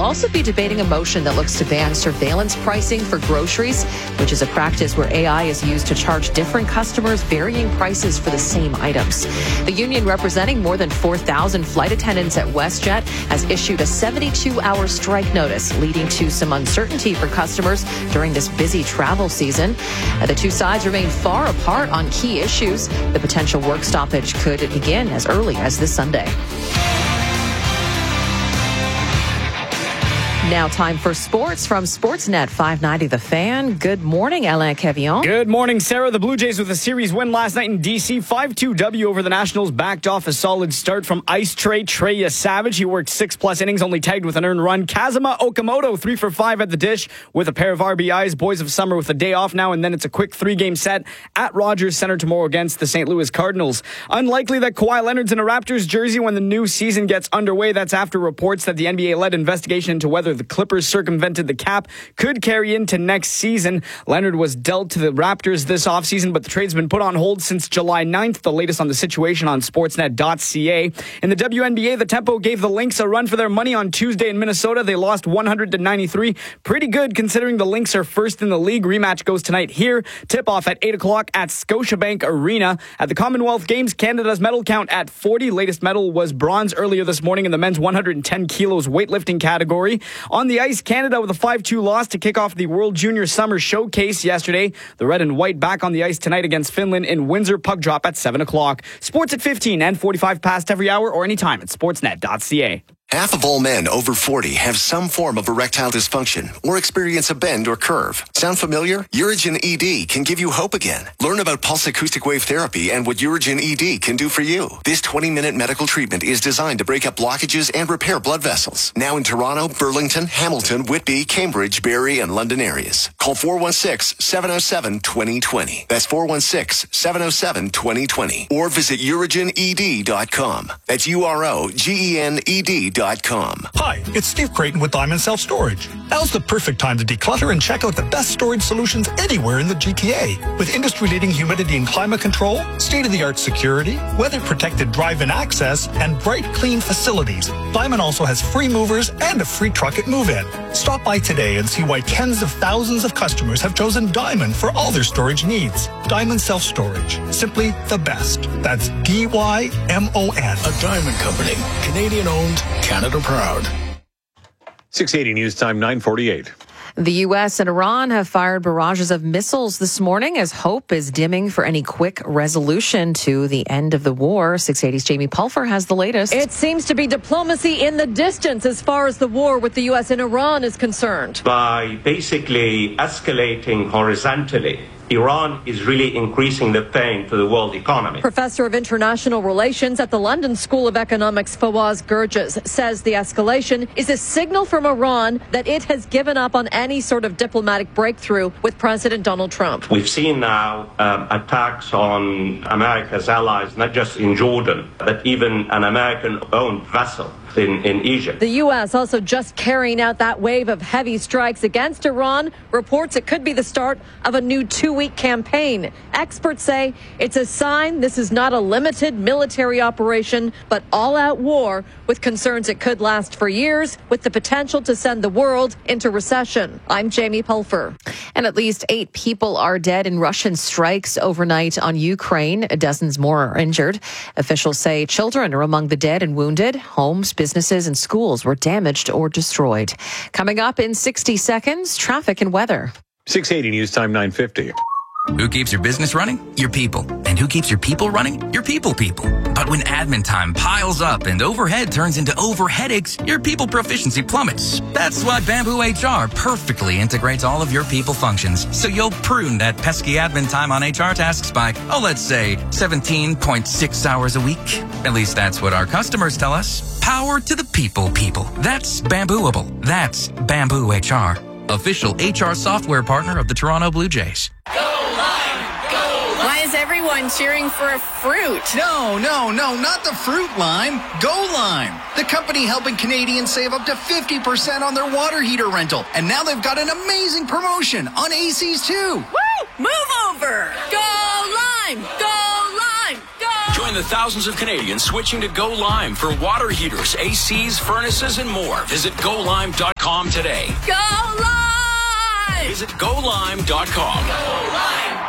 also be debating a motion that looks to ban surveillance pricing for groceries, which is a practice where AI is used to charge different customers varying prices for the same items. The union, representing more than 4,000 flight attendants at WestJet, has issued a 72-hour strike notice, leading to some uncertainty for customers during this busy travel season. The two sides remain far apart on key issues. The potential work stoppage could begin as early as this Sunday. Now time for sports from Sportsnet 590 The Fan. Good morning, Alain Cavillon. Good morning, Sarah. The Blue Jays with a series win last night in D.C. 5-2 W over the Nationals, backed off a solid start from Ice Trey Savage. He worked 6+ innings, only tagged with an earned run. Kazuma Okamoto 3 for 5 at the dish with a pair of RBIs. Boys of Summer with a day off now, and then it's a quick 3-game set at Rogers Center tomorrow against the St. Louis Cardinals. Unlikely that Kawhi Leonard's in a Raptors jersey when the new season gets underway. That's after reports that the NBA-led investigation into whether the Clippers circumvented the cap could carry into next season. Leonard was dealt to the Raptors this offseason, but the trade's been put on hold since July 9th. The latest on the situation on sportsnet.ca. In the WNBA, the Tempo gave the Lynx a run for their money on Tuesday in Minnesota. They lost 100-93. Pretty good considering the Lynx are first in the league. Rematch goes tonight here. Tip-off at 8 o'clock at Scotiabank Arena. At the Commonwealth Games, Canada's medal count at 40. Latest medal was bronze earlier this morning in the men's 110 kilos weightlifting category. On the ice, Canada with a 5-2 loss to kick off the World Junior Summer Showcase yesterday. The red and white back on the ice tonight against Finland in Windsor. Puck drop at 7 o'clock. Sports at 15 and 45 past every hour or anytime at sportsnet.ca. Half of all men over 40 have some form of erectile dysfunction or experience a bend or curve. Sound familiar? Urigen ED can give you hope again. Learn about pulse acoustic wave therapy and what Urigen ED can do for you. This 20-minute medical treatment is designed to break up blockages and repair blood vessels. Now in Toronto, Burlington, Hamilton, Whitby, Cambridge, Barrie, and London areas. Call 416-707-2020. That's 416-707-2020. Or visit urigened.com. That's UROGENED.com. Hi, it's Steve Creighton with Diamond Self Storage. Now's the perfect time to declutter and check out the best storage solutions anywhere in the GTA. With industry-leading humidity and climate control, state-of-the-art security, weather-protected drive-in access, and bright, clean facilities, Diamond also has free movers and a free truck at move-in. Stop by today and see why tens of thousands of customers have chosen Diamond for all their storage needs. Diamond Self Storage. Simply the best. That's DYMON. A Diamond Company. Canadian-owned, Canada proud. 680 News Time, 9:48. The U.S. and Iran have fired barrages of missiles this morning as hope is dimming for any quick resolution to the end of the war. 680's Jamie Pulfer has the latest. It seems to be diplomacy in the distance as far as the war with the U.S. and Iran is concerned. By basically escalating horizontally, Iran is really increasing the pain to the world economy. Professor of International Relations at the London School of Economics, Fawaz Gerges, says the escalation is a signal from Iran that it has given up on any sort of diplomatic breakthrough with President Donald Trump. We've seen now attacks on America's allies, not just in Jordan, but even an American-owned vessel in Egypt. The U.S. also just carrying out that wave of heavy strikes against Iran. Reports it could be the start of a new 2-week campaign. Experts say it's a sign this is not a limited military operation, but all-out war with concerns it could last for years with the potential to send the world into recession. I'm Jamie Pulfer. And at least 8 people are dead in Russian strikes overnight on Ukraine. Dozens more are injured. Officials say children are among the dead and wounded. Homes, businesses and schools were damaged or destroyed. Coming up in 60 seconds, traffic and weather. 680 News Time, 9:50. Who keeps your business running? Your people. And who keeps your people running? Your people. But when admin time piles up and overhead turns into overheadaches, your people proficiency plummets. That's why Bamboo HR perfectly integrates all of your people functions. So you'll prune that pesky admin time on HR tasks by, let's say 17.6 hours a week. At least that's what our customers tell us. Power to the people. That's Bambooable. That's Bamboo HR. Official HR software partner of the Toronto Blue Jays. Why is everyone cheering for a fruit? No, not the fruit lime. Go Lime, the company helping Canadians save up to 50% on their water heater rental. And now they've got an amazing promotion on ACs too. Woo! Move over! Go Lime! Go Lime! Go! Join Join the thousands of Canadians switching to Go Lime for water heaters, ACs, furnaces, and more. Visit GoLime.com today. Go Lime! Visit GoLime.com. Go Lime!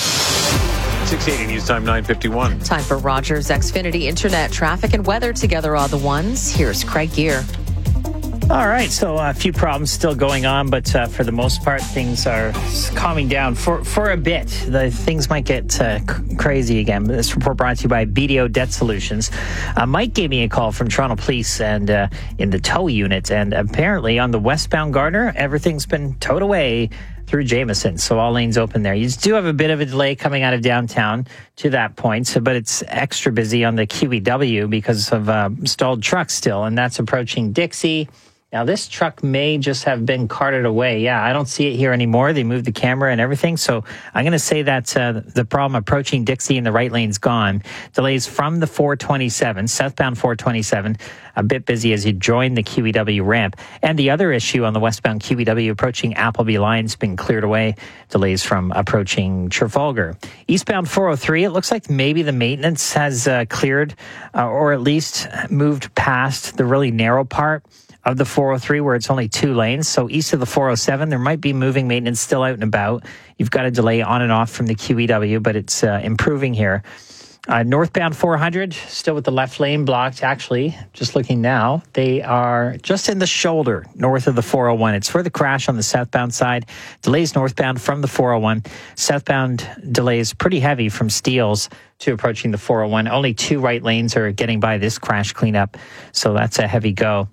680 News Time 951. Time for Rogers Xfinity Internet traffic and weather together all the ones. Here's Craig Gear. All right, so a few problems still going on, but for the most part, things are calming down for a bit. The things might get crazy again. This report brought to you by BDO Debt Solutions. Mike gave me a call from Toronto Police and in the tow unit, and apparently on the westbound Gardner, everything's been towed away through Jameson, so all lanes open there. You do have a bit of a delay coming out of downtown to that point, but it's extra busy on the QEW because of stalled trucks still, and that's approaching Dixie. Now, this truck may just have been carted away. Yeah, I don't see it here anymore. They moved the camera and everything. So I'm going to say that the problem approaching Dixie in the right lane's gone. Delays from the 427, southbound 427, a bit busy as you join the QEW ramp. And the other issue on the westbound QEW approaching Appleby line's been cleared away. Delays from approaching Trafalgar. Eastbound 403, it looks like maybe the maintenance has cleared or at least moved past the really narrow part of the 403 where it's only 2 lanes. So east of the 407, there might be moving maintenance still out and about. You've got a delay on and off from the QEW, but it's improving here. Northbound 400, still with the left lane blocked. Actually, just looking now, they are just in the shoulder north of the 401. It's for the crash on the southbound side. Delays northbound from the 401. Southbound delays pretty heavy from Steeles to approaching the 401. Only 2 right lanes are getting by this crash cleanup, so that's a heavy go.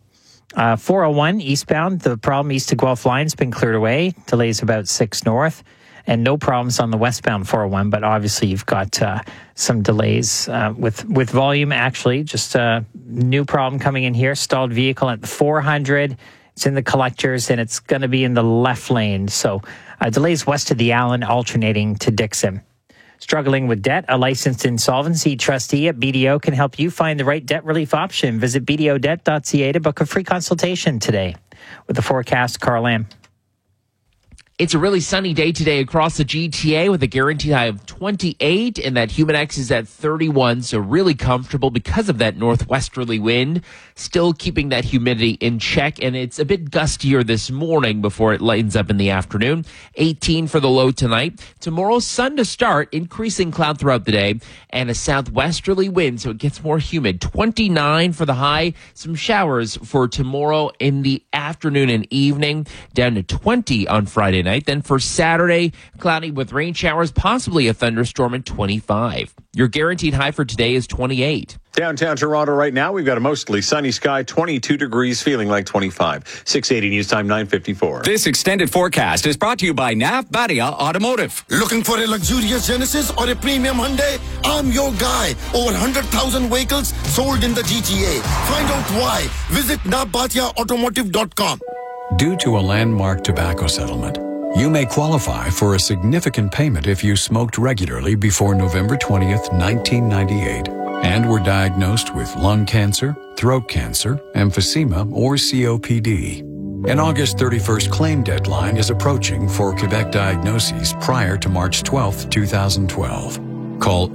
401 eastbound, the problem east to Guelph line's been cleared away. Delays about 6 north. And no problems on the westbound 401, but obviously you've got some delays with volume, actually. Just a new problem coming in here. Stalled vehicle at the 400. It's in the collectors, and it's going to be in the left lane. So delays west of the Allen, alternating to Dixon. Struggling with debt? A licensed insolvency trustee at BDO can help you find the right debt relief option. Visit bdodebt.ca to book a free consultation today. With the forecast, Carl Lamb. It's a really sunny day today across the GTA with a guaranteed high of 28, and that Humidex is at 31, so really comfortable because of that northwesterly wind, still keeping that humidity in check, and it's a bit gustier this morning before it lightens up in the afternoon. 18 for the low tonight. Tomorrow, sun to start, increasing cloud throughout the day, and a southwesterly wind, so it gets more humid. 29 for the high, some showers for tomorrow in the afternoon and evening, down to 20 on Friday night. Then for Saturday, cloudy with rain showers, possibly a thunderstorm at 25. Your guaranteed high for today is 28. Downtown Toronto right now, we've got a mostly sunny sky, 22 degrees, feeling like 25. 680 News Time 954. This extended forecast is brought to you by Nav Badia Automotive. Looking for a luxurious Genesis or a premium Hyundai? I'm your guy. Over 100,000 vehicles sold in the GTA. Find out why. Visit navbatiaautomotive.com. Due to a landmark tobacco settlement, you may qualify for a significant payment if you smoked regularly before November 20th, 1998, and were diagnosed with lung cancer, throat cancer, emphysema, or COPD. An August 31st claim deadline is approaching for Quebec diagnoses prior to March 12th, 2012. Call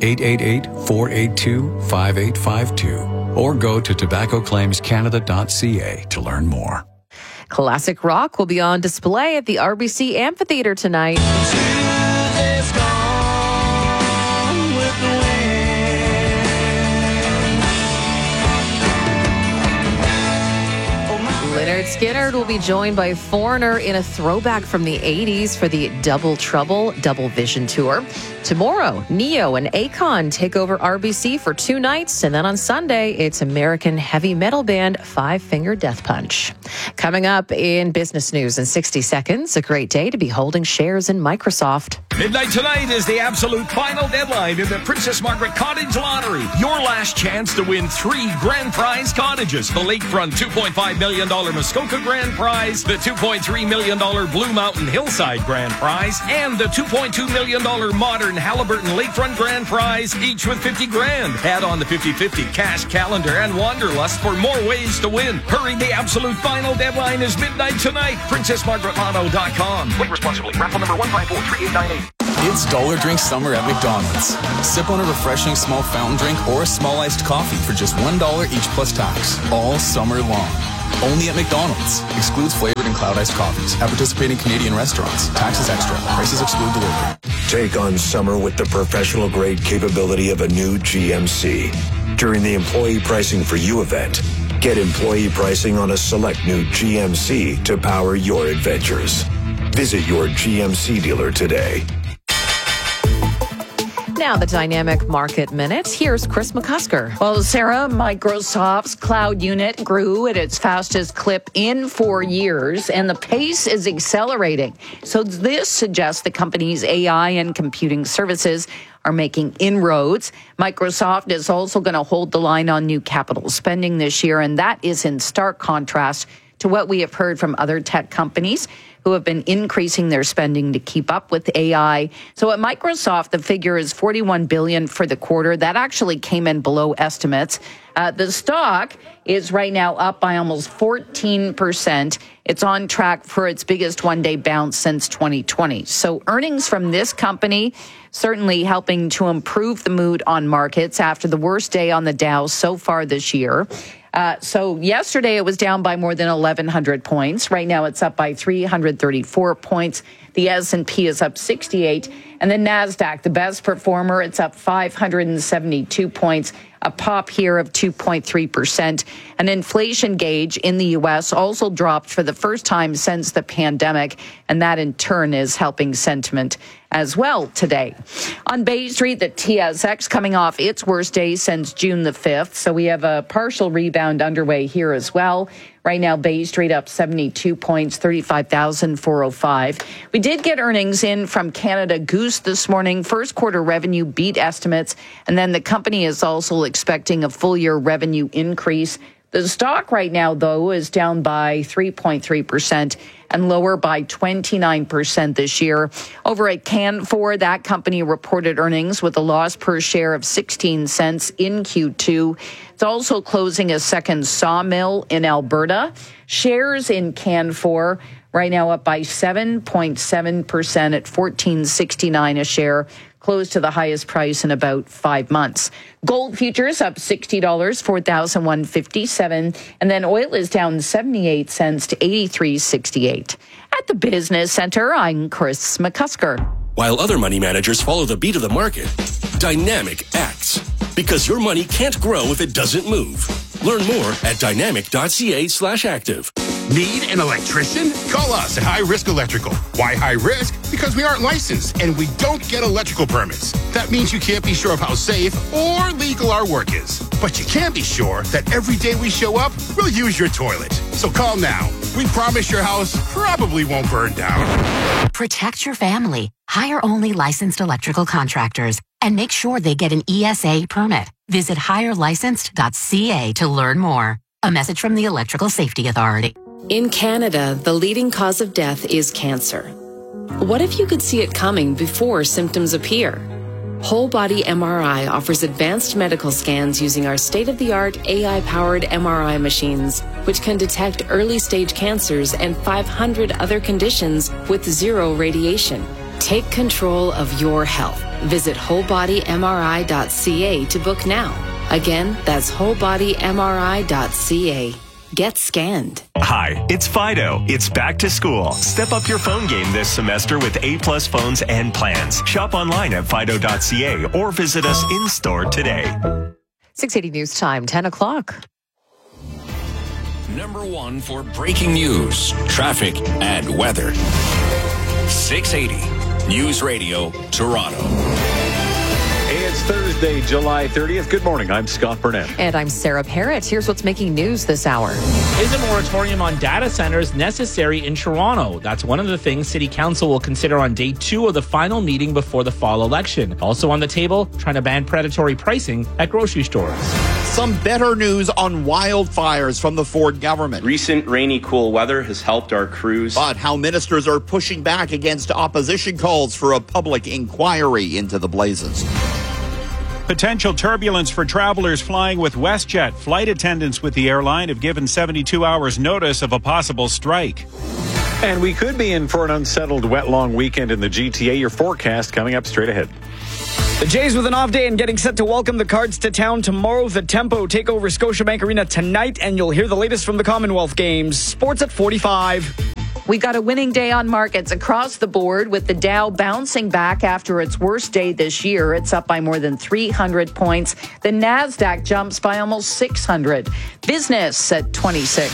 888-482-5852 or go to tobaccoclaimscanada.ca to learn more. Classic rock will be on display at the RBC Amphitheater tonight. Lynyrd Skynyrd will be joined by Foreigner in a throwback from the 80s for the Double Trouble Double Vision Tour. Tomorrow, Neo and Akon take over RBC for 2 nights, and then on Sunday, it's American heavy metal band Five Finger Death Punch. Coming up in business news in 60 seconds, a great day to be holding shares in Microsoft. Midnight tonight is the absolute final deadline in the Princess Margaret Cottage Lottery. Your last chance to win 3 grand prize cottages. The lakefront $2.5 million Muskoka grand prize, the $2.3 million Blue Mountain Hillside grand prize, and the $2.2 million modern Halliburton Lakefront grand prize, each with 50 grand. Add on the 50-50 cash calendar and Wanderlust for more ways to win. Hurry, the absolute final deadline is midnight tonight. PrincessMargaretLotto.com. Play responsibly. Raffle number 1543898. It's Dollar Drink Summer at McDonald's. Sip on a refreshing small fountain drink or a small iced coffee for just $1 each plus tax, all summer long. Only at McDonald's. Excludes flavored and cloud iced coffees. At participating Canadian restaurants. Taxes extra. Prices exclude delivery. Take on summer with the professional grade capability of a new GMC. During the Employee Pricing for You event, get employee pricing on a select new GMC to power your adventures. Visit your GMC dealer today. Now the Dynamic Market Minute. Here's Chris McCusker. Well, Sarah, Microsoft's cloud unit grew at its fastest clip in 4 years, and the pace is accelerating. So this suggests the company's AI and computing services are making inroads. Microsoft is also going to hold the line on new capital spending this year, and that is in stark contrast to what we have heard from other tech companies who have been increasing their spending to keep up with AI. So at Microsoft, the figure is $41 billion for the quarter. That actually came in below estimates. The stock is right now up by almost 14%. It's on track for its biggest one-day bounce since 2020. So earnings from this company certainly helping to improve the mood on markets after the worst day on the Dow so far this year. So yesterday it was down by more than 1,100 points. Right now it's up by 334 points. The S&P is up 68. And the NASDAQ, the best performer, it's up 572 points, a pop here of 2.3%. An inflation gauge in the U.S. also dropped for the first time since the pandemic, and that in turn is helping sentiment as well today. On Bay Street, the TSX coming off its worst day since June the 5th, so we have a partial rebound underway here as well. Right now, Bay Street up 72 points, 35,405. We did get earnings in from Canada Goose this morning. First quarter revenue beat estimates, and then the company is also expecting a full year revenue increase. The stock right now, though, is down by 3.3% and lower by 29% this year. Over at Canfor, that company reported earnings with a loss per share of 16 cents in Q2. It's also closing a second sawmill in Alberta. Shares in Canfor right now up by 7.7% at $14.69 a share, close to the highest price in about 5 months. Gold futures up $60, 4,157, and then oil is down 78 cents to 83.68. At the Business Center, I'm Chris McCusker. While other money managers follow the beat of the market, Dynamic acts. Because your money can't grow if it doesn't move. Learn more at dynamic.ca/active. Need an electrician? Call us at High Risk Electrical. Why high risk? Because we aren't licensed and we don't get electrical permits. That means you can't be sure of how safe or legal our work is. But you can be sure that every day we show up, we'll use your toilet. So call now. We promise your house probably won't burn down. Protect your family. Hire only licensed electrical contractors and make sure they get an ESA permit. Visit hirelicensed.ca to learn more. A message from the Electrical Safety Authority. In Canada, the leading cause of death is cancer. What if you could see it coming before symptoms appear? Whole Body MRI offers advanced medical scans using our state-of-the-art AI-powered MRI machines, which can detect early-stage cancers and 500 other conditions with zero radiation. Take control of your health. Visit wholebodymri.ca to book now. Again, that's wholebodymri.ca. Get scanned. Hi, it's Fido. It's back to school. Step up your phone game this semester with A+ phones and plans. Shop online at fido.ca or visit us in-store today. 680 News Time, 10 o'clock. Number one for breaking news, traffic, and weather. 680 News Radio, Toronto. It's Thursday, July 30th. Good morning. I'm Scott Burnett. And I'm Sarah Parrott. Here's what's making news this hour. Is a moratorium on data centers necessary in Toronto? That's one of the things City Council will consider on day 2 of the final meeting before the fall election. Also on the table, trying to ban predatory pricing at grocery stores. Some better news on wildfires from the Ford government. Recent rainy, cool weather has helped our crews. But how ministers are pushing back against opposition calls for a public inquiry into the blazes. Potential turbulence for travelers flying with WestJet. Flight attendants with the airline have given 72 hours notice of a possible strike. And we could be in for an unsettled wet long weekend in the GTA. Your forecast coming up straight ahead. The Jays with an off day and getting set to welcome the Cards to town tomorrow. The Tempo take over Scotiabank Arena tonight, and you'll hear the latest from the Commonwealth Games. Sports at 45. We got a winning day on markets across the board with the Dow bouncing back after its worst day this year. It's up by more than 300 points. The NASDAQ jumps by almost 600. Business at 26.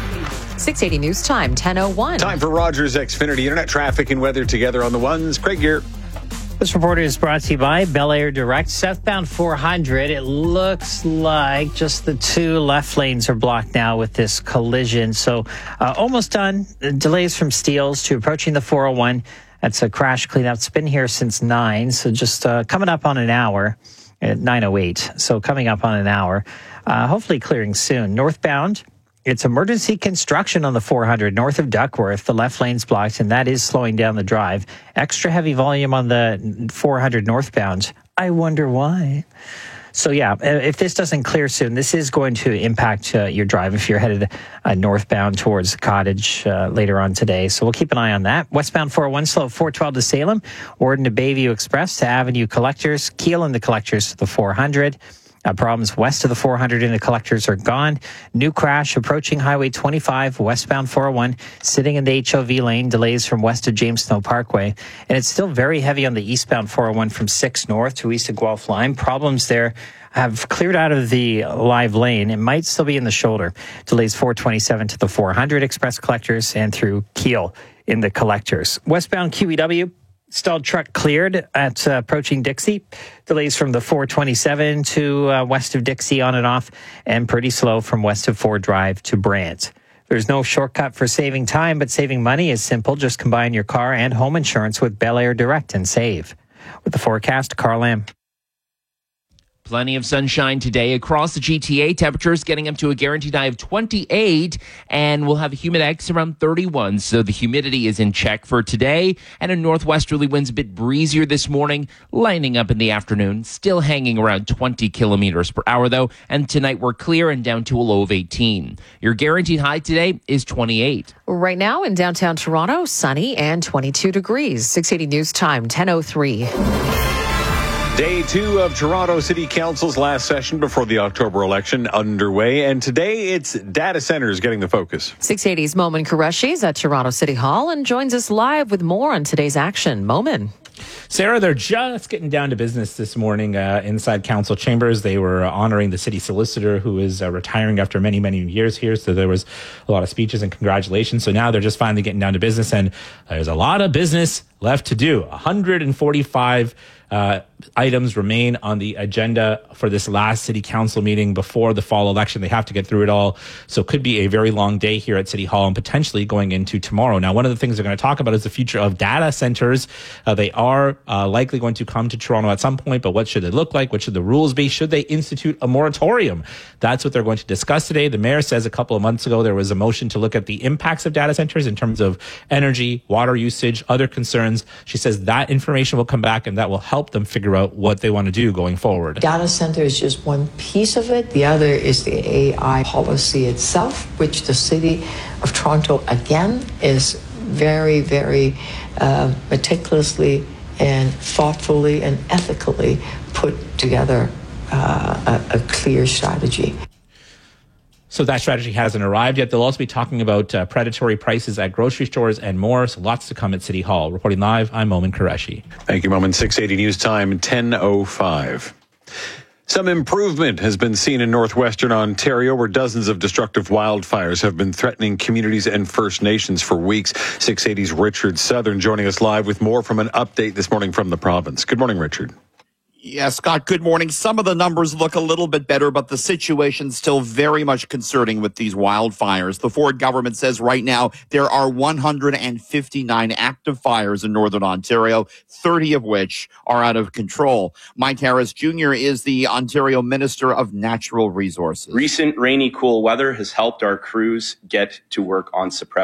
680 News Time, 10:01. Time for Rogers Xfinity Internet traffic and weather together on the ones. Craig Gear. This report is brought to you by Bel Air Direct. Southbound 400, it looks like just the two left lanes are blocked now with this collision. So almost done. Delays from Steeles to approaching the 401. That's a crash cleanup. It's been here since 9, so just coming up on an hour at 9:08. So coming up on an hour. Hopefully clearing soon. Northbound, it's emergency construction on the 400 north of Duckworth. The left lane's blocked, and that is slowing down the drive. Extra heavy volume on the 400 northbound. I wonder why. So, yeah, if this doesn't clear soon, this is going to impact your drive if you're headed northbound towards the Cottage later on today. So we'll keep an eye on that. Westbound 401 slow 412 to Salem, Warden to Bayview Express to Avenue Collectors, Keel and the Collectors to the 400. Problems west of the 400 in the Collectors are gone. New crash approaching Highway 25, westbound 401, sitting in the HOV lane. Delays from west of James Snow Parkway. And it's still very heavy on the eastbound 401 from 6 north to east of Guelph Line. Problems there have cleared out of the live lane. It might still be in the shoulder. Delays 427 to the 400 Express Collectors and through Keel in the Collectors. Westbound QEW. Stalled truck cleared at approaching Dixie. Delays from the 427 to west of Dixie on and off, and pretty slow from west of Ford Drive to Brant. There's no shortcut for saving time, but saving money is simple. Just combine your car and home insurance with Bel Air Direct and save. With the forecast, Carl Lamb. Plenty of sunshine today across the GTA. Temperatures getting up to a guaranteed high of 28, and we'll have a Humidex around 31. So the humidity is in check for today. And a northwesterly wind's a bit breezier this morning, lining up in the afternoon. Still hanging around 20 kilometers per hour, though. And tonight we're clear and down to a low of 18. Your guaranteed high today is 28. Right now in downtown Toronto, sunny and 22 degrees. 680 News Time, 10:03. Day 2 of Toronto City Council's last session before the October election underway. And today it's data centers getting the focus. 680's Momin Qureshi is at Toronto City Hall and joins us live with more on today's action. Momin. Sarah, they're just getting down to business this morning inside council chambers. They were honoring the city solicitor who is retiring after many, many years here. So there was a lot of speeches and congratulations. So now they're just finally getting down to business, and there's a lot of business left to do. 145 items remain on the agenda for this last city council meeting before the fall election. They have to get through it all. So it could be a very long day here at City Hall and potentially going into tomorrow. Now, one of the things they're going to talk about is the future of data centers. They are likely going to come to Toronto at some point, but what should it look like? What should the rules be? Should they institute a moratorium? That's what they're going to discuss today. The mayor says a couple of months ago there was a motion to look at the impacts of data centers in terms of energy, water usage, other concerns. She says that information will come back and that will help them figure out what they want to do going forward. Data center is just one piece of it. The other is the AI policy itself, which the City of Toronto, again, is very, very meticulously and thoughtfully and ethically put together a clear strategy. So that strategy hasn't arrived yet. They'll also be talking about predatory prices at grocery stores and more. So lots to come at City Hall. Reporting live, I'm Momin Qureshi. Thank you, Momin. 680 News Time, 10:05. Some improvement has been seen in northwestern Ontario, where dozens of destructive wildfires have been threatening communities and First Nations for weeks. 680's Richard Southern joining us live with more from an update this morning from the province. Good morning, Richard. Yeah, Scott, good morning. Some of the numbers look a little bit better, but the situation's still very much concerning with these wildfires. The Ford government says right now there are 159 active fires in northern Ontario, 30 of which are out of control. Mike Harris Jr. is the Ontario Minister of Natural Resources. Recent rainy, cool weather has helped our crews get to work on suppression.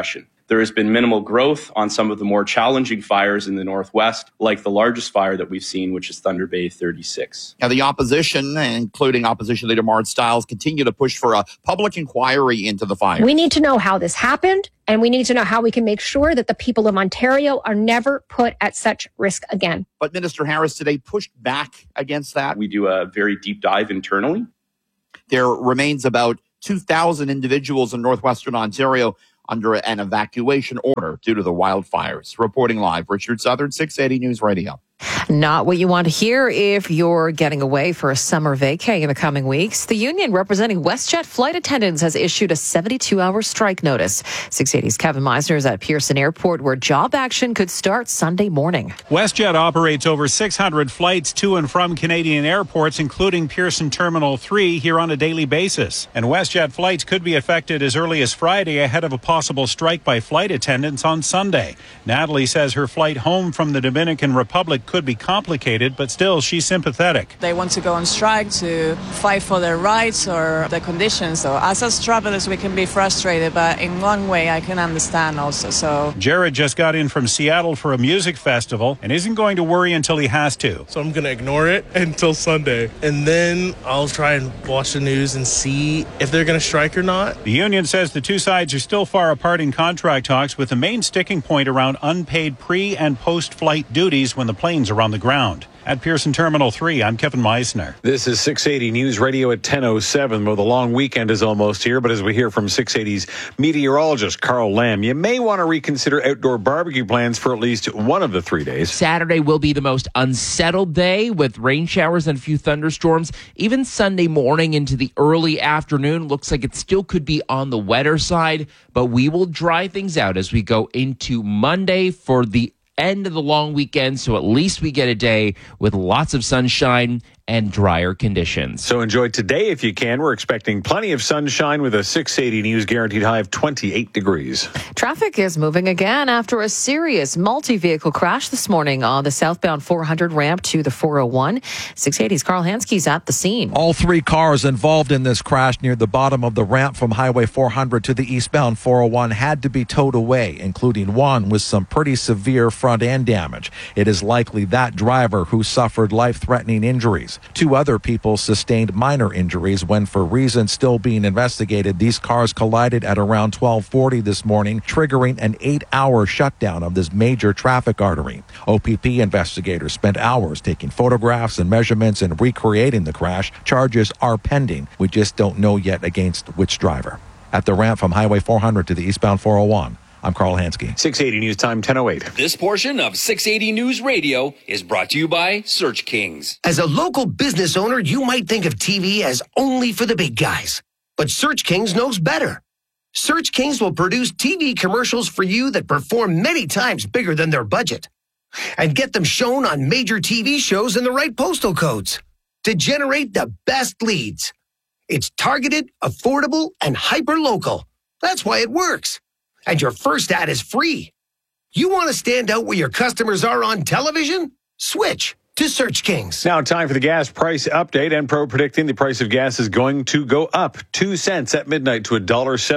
There has been minimal growth on some of the more challenging fires in the Northwest, like the largest fire that we've seen, which is Thunder Bay 36. Now, the opposition, including Opposition Leader Mart Stiles, continue to push for a public inquiry into the fire. We need to know how this happened, and we need to know how we can make sure that the people of Ontario are never put at such risk again. But Minister Harris today pushed back against that. We do a very deep dive internally. There remains about 2,000 individuals in northwestern Ontario under an evacuation order due to the wildfires. Reporting live, Richard Southern, 680 News Radio. Not what you want to hear if you're getting away for a summer vacay in the coming weeks. The union representing WestJet flight attendants has issued a 72-hour strike notice. 680's Kevin Meisner is at Pearson Airport, where job action could start Sunday morning. WestJet operates over 600 flights to and from Canadian airports, including Pearson Terminal 3, here on a daily basis. And WestJet flights could be affected as early as Friday ahead of a possible strike by flight attendants on Sunday. Natalie says her flight home from the Dominican Republic could be complicated, but still she's sympathetic. They want to go on strike to fight for their rights or the conditions. So as travelers, we can be frustrated, but in one way I can understand also. So Jared just got in from Seattle for a music festival and isn't going to worry until he has to. So I'm going to ignore it until Sunday, and then I'll try and watch the news and see if they're going to strike or not. The union says the two sides are still far apart in contract talks, with the main sticking point around unpaid pre- and post-flight duties when the planes are on the ground. At Pearson Terminal 3, I'm Kevin Meisner. This is 680 News Radio at 10:07. Well, the long weekend is almost here, but as we hear from 680's meteorologist Carl Lamb, you may want to reconsider outdoor barbecue plans for at least one of the 3 days. Saturday will be the most unsettled day with rain showers and a few thunderstorms. Even Sunday morning into the early afternoon looks like it still could be on the wetter side, but we will dry things out as we go into Monday for the end of the long weekend, so at least we get a day with lots of sunshine and drier conditions. So enjoy today if you can. We're expecting plenty of sunshine with a 680 News guaranteed high of 28 degrees. Traffic is moving again after a serious multi-vehicle crash this morning on the southbound 400 ramp to the 401. 680's Carl Hansky's at the scene. All three cars involved in this crash near the bottom of the ramp from Highway 400 to the eastbound 401 had to be towed away, including one with some pretty severe front end damage. It is likely that driver who suffered life-threatening injuries. 2 other people sustained minor injuries when, for reasons still being investigated, these cars collided at around 12:40 this morning, triggering an 8-hour shutdown of this major traffic artery. OPP investigators spent hours taking photographs and measurements and recreating the crash. Charges are pending. We just don't know yet against which driver. At the ramp from Highway 400 to the eastbound 401, I'm Carl Hansky. 680 News Time, 10:08. This portion of 680 News Radio is brought to you by Search Kings. As a local business owner, you might think of TV as only for the big guys. But Search Kings knows better. Search Kings will produce TV commercials for you that perform many times bigger than their budget. And get them shown on major TV shows in the right postal codes to generate the best leads. It's targeted, affordable, and hyper-local. That's why it works. And your first ad is free. You want to stand out where your customers are on television? Switch to Search Kings. Now time for the gas price update. Enpro predicting the price of gas is going to go up 2 cents at midnight to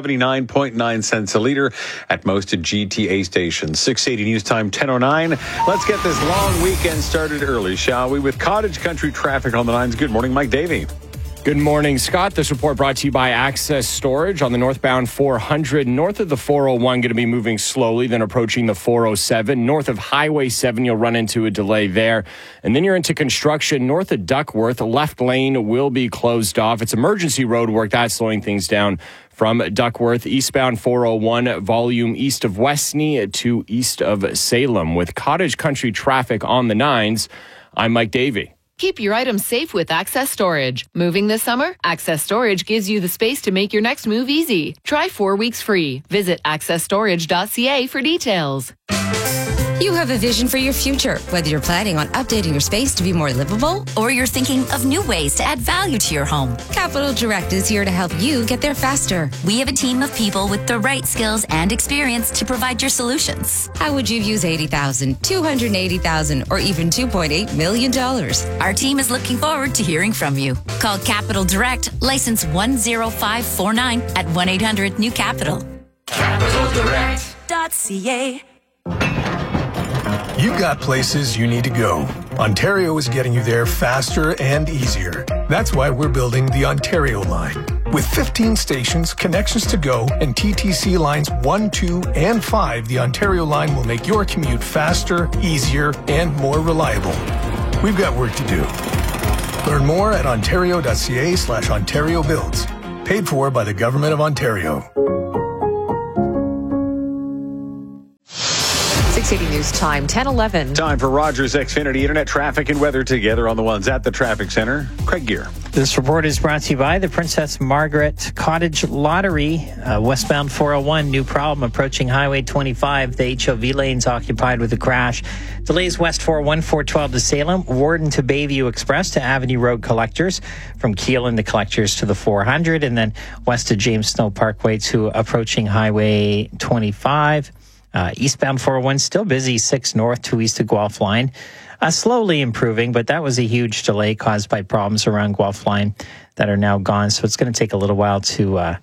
$1.79.9 a liter at most GTA stations. 680 News Time, 10:09. Let's get this long weekend started early, shall we? With cottage country traffic on the lines. Good morning, Mike Davey. Good morning, Scott. This report brought to you by Access Storage on the northbound 400. North of the 401, going to be moving slowly, then approaching the 407. North of Highway 7, you'll run into a delay there. And then you're into construction north of Duckworth. Left lane will be closed off. It's emergency road work. That's slowing things down from Duckworth. Eastbound 401, volume east of Westney to east of Salem. With cottage country traffic on the 9s, I'm Mike Davey. Keep your items safe with Access Storage. Moving this summer? Access Storage gives you the space to make your next move easy. Try 4 weeks free. Visit accessstorage.ca for details. You have a vision for your future, whether you're planning on updating your space to be more livable or you're thinking of new ways to add value to your home. Capital Direct is here to help you get there faster. We have a team of people with the right skills and experience to provide your solutions. How would you use $80,000, $280,000, or even $2.8 million? Our team is looking forward to hearing from you. Call Capital Direct, license 10549 at 1-800-NEW-CAPITAL. Capital Direct. Ontario.ca. You've got places you need to go. Ontario is getting you there faster and easier. That's why we're building the Ontario line. With 15 stations, connections to go, and TTC lines 1, 2, and 5, the Ontario line will make your commute faster, easier, and more reliable. We've got work to do. Learn more at ontario.ca/Ontario Builds. Paid for by the Government of Ontario. 680 News Time, 10:11. Time for Rogers Xfinity Internet traffic and weather together on the ones at the traffic center. Craig Gear. This report is brought to you by the Princess Margaret Cottage Lottery. Westbound 401, new problem approaching Highway 25. The HOV lane's occupied with a crash. Delays west 401, 412 to Salem, Warden to Bayview Express to Avenue Road Collectors, from Keelan to Collectors to the 400, and then west to James Snow Parkway to approaching Highway 25. Eastbound 401 still busy, 6 north to east of Guelph line. Slowly improving, but that was a huge delay caused by problems around Guelph line that are now gone. So it's going to take a little while to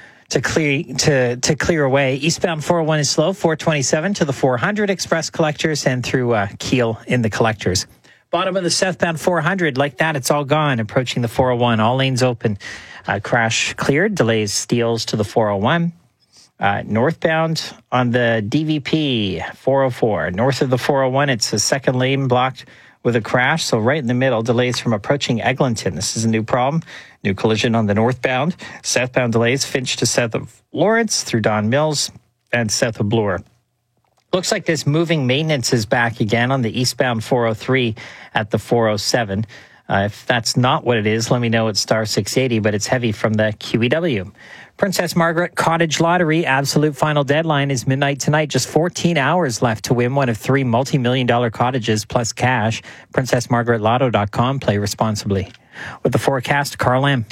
clear away. Eastbound 401 is slow, 427 to the 400 Express Collectors and through Keel in the Collectors. Bottom of the southbound 400, like that, it's all gone. Approaching the 401, all lanes open. Crash cleared, delays Steeles to the 401. Northbound on the DVP 404, north of the 401, it's a second lane blocked with a crash. So right in the middle, delays from approaching Eglinton. This is a new problem. New collision on the northbound. Southbound delays, Finch to south of Lawrence through Don Mills and south of Bloor. Looks like this moving maintenance is back again on the eastbound 403 at the 407. If that's not what it is, let me know at star 680, but it's heavy from the QEW. Princess Margaret Cottage Lottery absolute final deadline is midnight tonight. Just 14 hours left to win one of 3 multi-million-dollar cottages plus cash. PrincessMargaretLotto.com. Play responsibly. With the forecast, Carl M.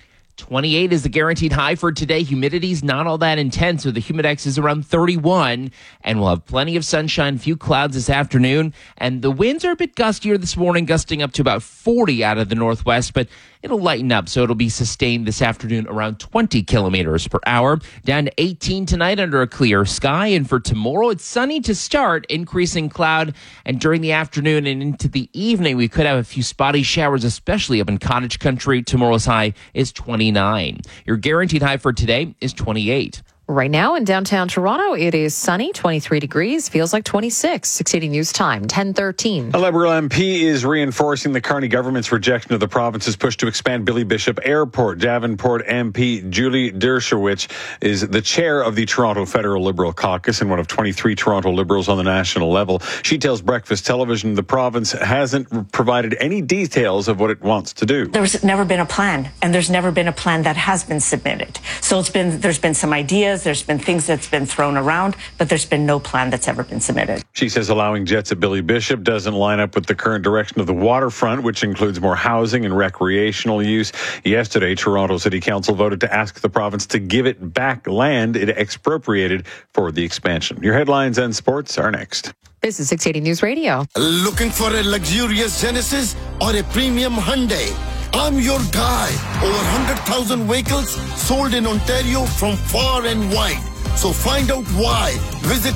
28 is the guaranteed high for today. Humidity's not all that intense, so the Humidex is around 31, and we'll have plenty of sunshine, few clouds this afternoon, and the winds are a bit gustier this morning, gusting up to about 40 out of the northwest, but it'll lighten up, so it'll be sustained this afternoon around 20 kilometers per hour. Down to 18 tonight under a clear sky, and for tomorrow, it's sunny to start, increasing cloud, and during the afternoon and into the evening, we could have a few spotty showers, especially up in cottage country. Tomorrow's high is 29. Your guaranteed high for today is 28. Right now in downtown Toronto, it is sunny, 23 degrees, feels like 26. 680 News Time, 10:13. A Liberal MP is reinforcing the Carney government's rejection of the province's push to expand Billy Bishop Airport. Davenport MP Julie Dershowitz is the chair of the Toronto Federal Liberal Caucus and one of 23 Toronto Liberals on the national level. She tells Breakfast Television the province hasn't provided any details of what it wants to do. There's never been a plan, and there's never been a plan that has been submitted. So there's been some ideas. There's been things that's been thrown around, but there's been no plan that's ever been submitted. She says allowing jets at Billy Bishop doesn't line up with the current direction of the waterfront, which includes more housing and recreational use. Yesterday, Toronto City Council voted to ask the province to give it back land it expropriated for the expansion. Your headlines and sports are next. This is 680 News Radio. Looking for a luxurious Genesis or a premium Hyundai? I'm your guy. Over 100,000 vehicles sold in Ontario from far and wide. So find out why. Visit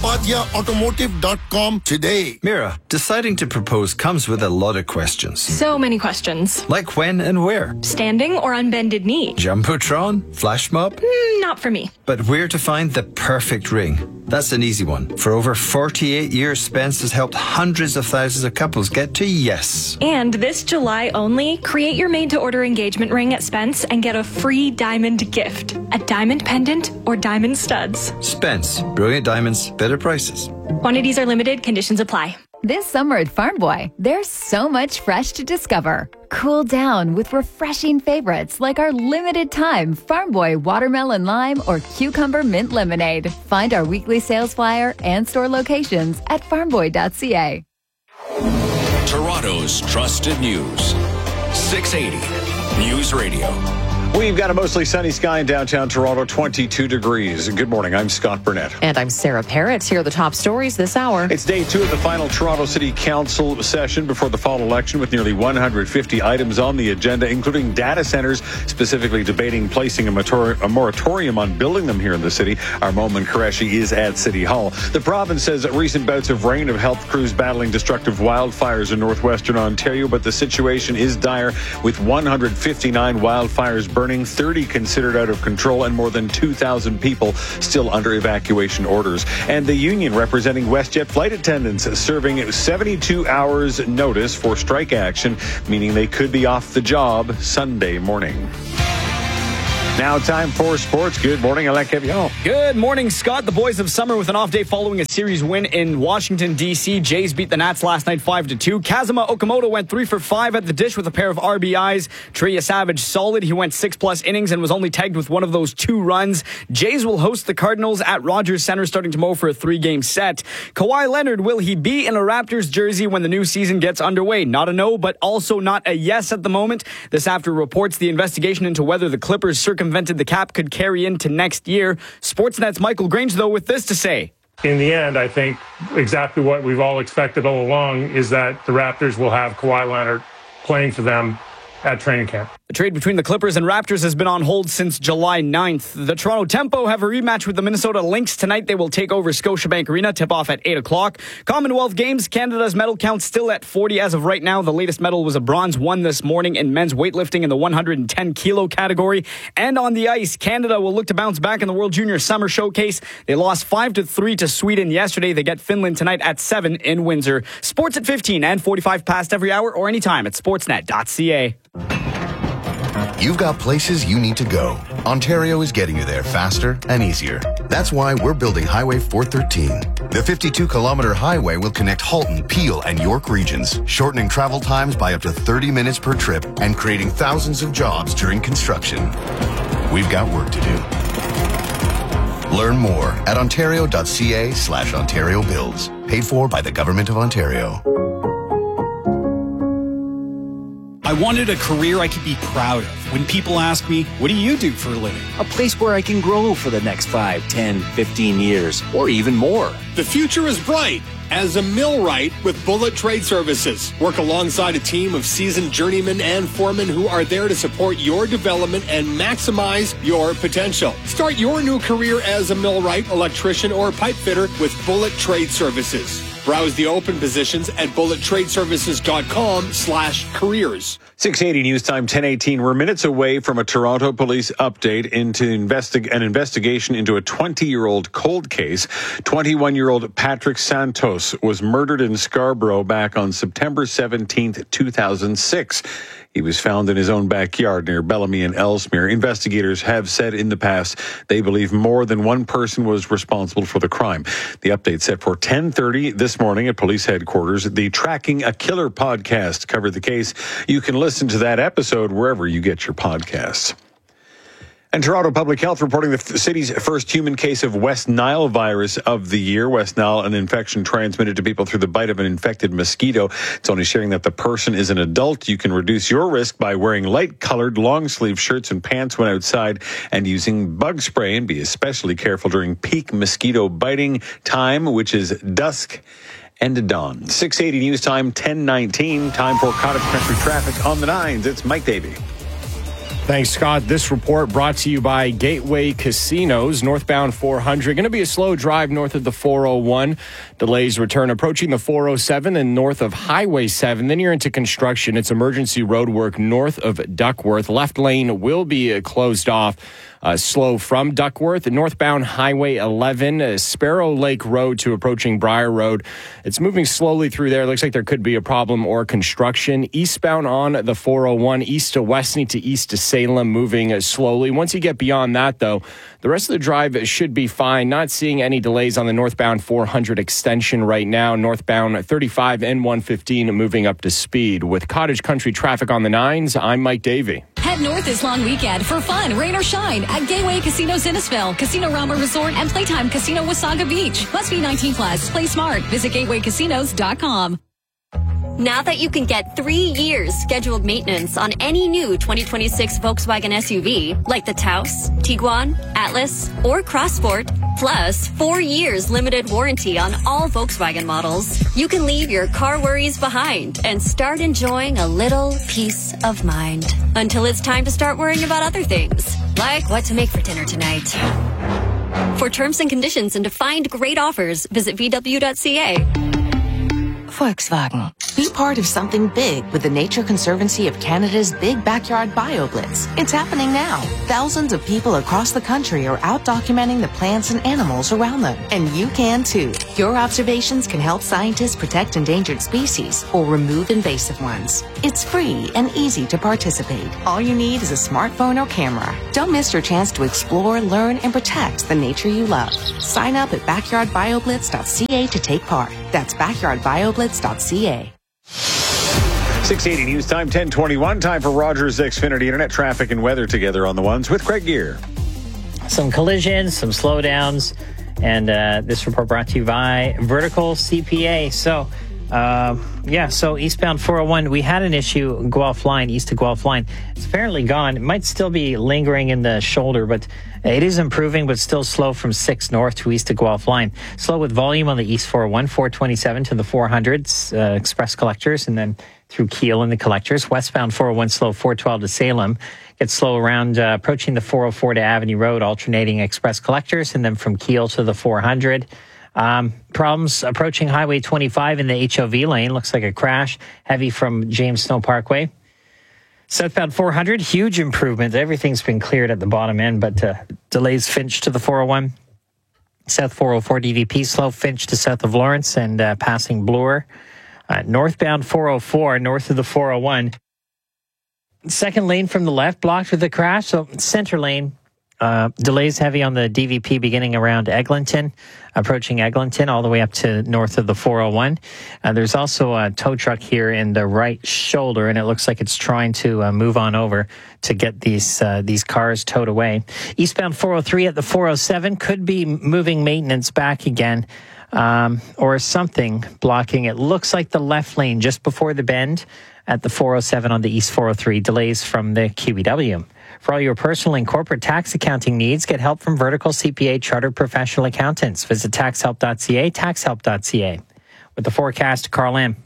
napatiaautomotive.com today. Mira, deciding to propose comes with a lot of questions. So many questions. Like when and where? Standing or on bended knee? Jumbotron? Flash mob? Not for me. But where to find the perfect ring? That's an easy one. For over 48 years, Spence has helped hundreds of thousands of couples get to yes. And this July only, create your made-to-order engagement ring at Spence and get a free diamond gift. A diamond pendant or diamond studs. Spence. Brilliant diamonds, better prices. Quantities are limited. Conditions apply. This summer at Farm Boy, there's so much fresh to discover. Cool down with refreshing favorites like our limited time Farm Boy Watermelon Lime or Cucumber Mint Lemonade. Find our weekly sales flyer and store locations at farmboy.ca. Toronto's trusted news. 680 News Radio. We've got a mostly sunny sky in downtown Toronto, 22 degrees. Good morning. I'm Scott Burnett. And I'm Sarah Parrott. Here are the top stories this hour. It's day 2 of the final Toronto City Council session before the fall election, with nearly 150 items on the agenda, including data centers, specifically debating placing a moratorium on building them here in the city. Armand Qureshi is at City Hall. The province says that recent bouts of rain have helped crews battling destructive wildfires in northwestern Ontario, but the situation is dire, with 159 wildfires burning, 30 considered out of control, and more than 2,000 people still under evacuation orders. And the union representing WestJet flight attendants serving 72 hours notice for strike action, meaning they could be off the job Sunday morning. Now time for sports. Good morning, Alain Cavion. Good morning, Scott. The boys of summer with an off day following a series win in Washington, D.C. Jays beat the Nats last night 5-2. Kazuma Okamoto went 3 for 5 at the dish with a pair of RBIs. Traya Savage solid. He went 6+ innings and was only tagged with one of those 2 runs. Jays will host the Cardinals at Rogers Center starting tomorrow for a 3-game set. Kawhi Leonard, will he be in a Raptors jersey when the new season gets underway? Not a no, but also not a yes at the moment. This after reports the investigation into whether the Clippers circumvented the cap could carry into next year. Sportsnet's Michael Grange, though, with this to say. In the end, I think exactly what we've all expected all along is that the Raptors will have Kawhi Leonard playing for them at training camp. The trade between the Clippers and Raptors has been on hold since July 9th. The Toronto Tempo have a rematch with the Minnesota Lynx tonight. They will take over Scotiabank Arena, tip-off at 8 o'clock. Commonwealth Games, Canada's medal count still at 40 as of right now. The latest medal was a bronze won this morning in men's weightlifting in the 110-kilo category. And on the ice, Canada will look to bounce back in the World Junior Summer Showcase. They lost 5-3 to Sweden yesterday. They get Finland tonight at 7 in Windsor. Sports at 15 and 45 past every hour or anytime at sportsnet.ca. You've got places you need to go. Ontario is getting you there faster and easier. That's why we're building Highway 413. The 52-kilometer highway will connect Halton, Peel, and York regions, shortening travel times by up to 30 minutes per trip and creating thousands of jobs during construction. We've got work to do. Learn more at ontario.ca/Ontario Builds. Paid for by the Government of Ontario. I wanted a career I could be proud of. When people ask me, what do you do for a living? A place where I can grow for the next 5, 10, 15 years, or even more. The future is bright as a millwright with Bullet Trade Services. Work alongside a team of seasoned journeymen and foremen who are there to support your development and maximize your potential. Start your new career as a millwright, electrician, or pipe fitter with Bullet Trade Services. Browse the open positions at bullettradeservices.com/careers. 680 News Time, 10:18. We're minutes away from a Toronto police update into an investigation into a 20-year-old cold case. 21-year-old Patrick Santos was murdered in Scarborough back on September 17th, 2006. He was found in his own backyard near Bellamy and Ellesmere. Investigators have said in the past they believe more than one person was responsible for the crime. The update set for 10:30 this morning at police headquarters. The Tracking a Killer podcast covered the case. You can listen to that episode wherever you get your podcasts. And Toronto Public Health reporting the city's first human case of West Nile virus of the year. West Nile, an infection transmitted to people through the bite of an infected mosquito. It's only sharing that the person is an adult. You can reduce your risk by wearing light-colored long-sleeve shirts and pants when outside and using bug spray. And be especially careful during peak mosquito biting time, which is dusk and dawn. 680 News Time, 10:19. Time for Cottage Country traffic on the 9s. It's Mike Davey. Thanks, Scott. This report brought to you by Gateway Casinos. Northbound 400. Going to be a slow drive north of the 401. Delays return approaching the 407 and north of Highway 7. Then you're into construction. It's emergency road work north of Duckworth. Left lane will be closed off. Slow from Duckworth. Northbound Highway 11, Sparrow Lake Road to approaching Briar Road. It's moving slowly through there. Looks like there could be a problem or construction. Eastbound on the 401, east to Westney to east to Salem, moving slowly. Once you get beyond that, though, the rest of the drive should be fine. Not seeing any delays on the northbound 400 extension right now. Northbound 35 and 115 moving up to speed. With Cottage Country traffic on the 9s, I'm Mike Davey. Head north this long weekend for fun, rain or shine, at Gateway Casinos Innisfil, Casino Rama Resort, and Playtime Casino Wasaga Beach. Must be 19 plus. Play smart. Visit gatewaycasinos.com. Now that you can get 3 years scheduled maintenance on any new 2026 Volkswagen SUV, like the Taos, Tiguan, Atlas, or Crossport, plus 4 years limited warranty on all Volkswagen models, you can leave your car worries behind and start enjoying a little peace of mind. Until it's time to start worrying about other things, like what to make for dinner tonight. For terms and conditions and to find great offers, visit VW.ca. Volkswagen. Be part of something big with the Nature Conservancy of Canada's Big Backyard BioBlitz. It's happening now. Thousands of people across the country are out documenting the plants and animals around them. And you can too. Your observations can help scientists protect endangered species or remove invasive ones. It's free and easy to participate. All you need is a smartphone or camera. Don't miss your chance to explore, learn, and protect the nature you love. Sign up at backyardbioblitz.ca to take part. That's backyardbioblitz.ca. 680 News Time, 1021. Time for Rogers Xfinity Internet traffic and weather together on the ones with Craig Gear. Some collisions, some slowdowns, and this report brought to you by Vertical CPA. So eastbound 401, we had an issue, Guelph line, east of Guelph line. It's apparently gone. It might still be lingering in the shoulder, but it is improving, but still slow from 6 north to east of Guelph line. Slow with volume on the east 401, 427 to the 400s, express collectors, and then through Kiel and the collectors. Westbound 401 slow, 412 to Salem. Gets slow around approaching the 404 to Avenue Road, alternating express collectors, and then from Kiel to the 400. Problems approaching Highway 25 in the HOV lane. Looks like a crash. Heavy from James Snow Parkway. Southbound 400, huge improvement. Everything's been cleared at the bottom end, but delays Finch to the 401. South 404 DVP slow, Finch to south of Lawrence and passing Bloor. Northbound 404, north of the 401. Second lane from the left blocked with a crash. So center lane. Delays heavy on the DVP beginning around Eglinton, approaching Eglinton all the way up to north of the 401. There's also a tow truck here in the right shoulder, and it looks like it's trying to move on over to get these cars towed away. Eastbound 403 at the 407 could be moving maintenance back again, or something blocking. It looks like the left lane just before the bend at the 407 on the East 403. Delays from the QEW. For all your personal and corporate tax accounting needs, get help from Vertical CPA Chartered Professional Accountants. Visit taxhelp.ca, taxhelp.ca. With the forecast, Carl M.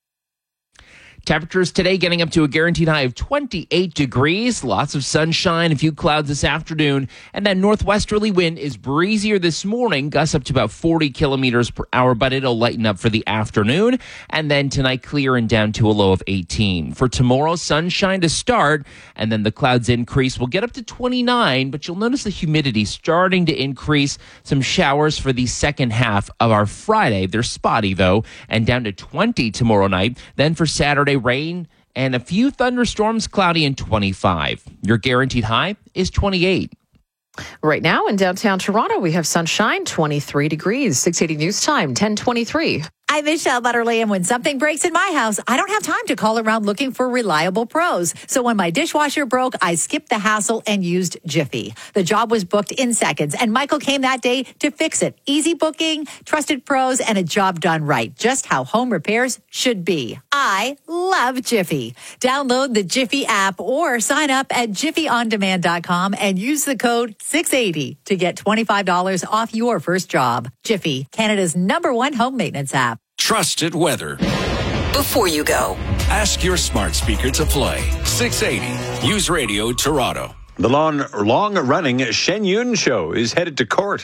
Temperatures today getting up to a guaranteed high of 28 degrees. Lots of sunshine, a few clouds this afternoon. And that northwesterly wind is breezier this morning, gusts up to about 40 kilometers per hour, but it'll lighten up for the afternoon. And then tonight, clear and down to a low of 18. For tomorrow, sunshine to start, and then the clouds increase. We'll get up to 29, but you'll notice the humidity starting to increase. Some showers for the second half of our Friday. They're spotty, though, and down to 20 tomorrow night. Then for Saturday, rain and a few thunderstorms, cloudy and 25. Your guaranteed high is 28. Right now in downtown Toronto, we have sunshine, 23 degrees. 680 News Time, 1023. I'm Michelle Butterly, and when something breaks in my house, I don't have time to call around looking for reliable pros. So when my dishwasher broke, I skipped the hassle and used Jiffy. The job was booked in seconds, and Michael came that day to fix it. Easy booking, trusted pros, and a job done right. Just how home repairs should be. I love Jiffy. Download the Jiffy app or sign up at jiffyondemand.com and use the code 680 to get $25 off your first job. Jiffy, Canada's #1 home maintenance app. Trusted weather. Before you go, ask your smart speaker to play 680 News Radio Toronto. The long-running Shen Yun show is headed to court.